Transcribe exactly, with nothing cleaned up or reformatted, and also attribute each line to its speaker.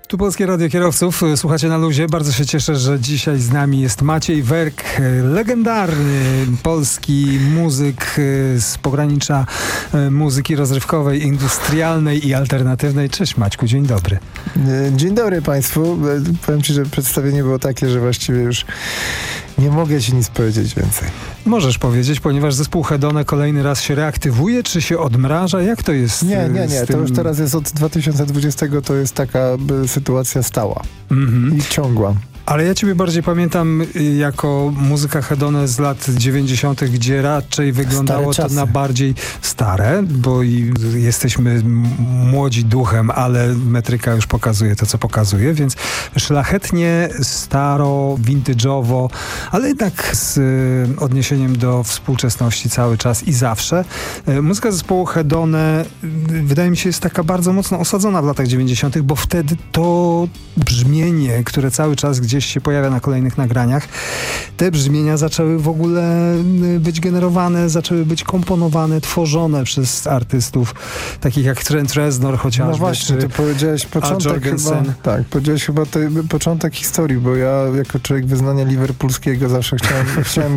Speaker 1: Tu Polskie Radio Kierowców. Słuchacie na luzie. Bardzo się cieszę, że dzisiaj z nami jest Maciej Werk, legendarny polski muzyk z pogranicza muzyki rozrywkowej, industrialnej i alternatywnej. Cześć Maćku, dzień dobry.
Speaker 2: Dzień dobry Państwu. Powiem Ci, że przedstawienie było takie, że właściwie już nie mogę Ci nic powiedzieć więcej.
Speaker 1: Możesz powiedzieć, ponieważ zespół Hedone kolejny raz się reaktywuje, czy się odmraża? Jak to jest?
Speaker 2: Nie, nie, nie.
Speaker 1: Tym...
Speaker 2: To już teraz jest od dwa tysiące dwudziestego, to jest taka sytuacja stała
Speaker 1: Mhm.
Speaker 2: i ciągła.
Speaker 1: Ale ja ciebie bardziej pamiętam jako muzyka Hedone z lat dziewięćdziesiątych, gdzie raczej wyglądało to na bardziej stare, bo i jesteśmy młodzi duchem, ale metryka już pokazuje to, co pokazuje, więc szlachetnie, staro, vintage'owo, ale jednak z odniesieniem do współczesności cały czas i zawsze. Muzyka zespołu Hedone wydaje mi się jest taka bardzo mocno osadzona w latach dziewięćdziesiątych, bo wtedy to brzmienie, które cały czas gdzieś się pojawia na kolejnych nagraniach, te brzmienia zaczęły w ogóle być generowane, zaczęły być komponowane, tworzone przez artystów takich jak Trent Reznor chociażby.
Speaker 2: No właśnie,
Speaker 1: czy
Speaker 2: ty powiedziałeś początek chyba, tak, powiedziałeś chyba te, początek historii, bo ja jako człowiek wyznania liverpoolskiego zawsze chciałem, chciałem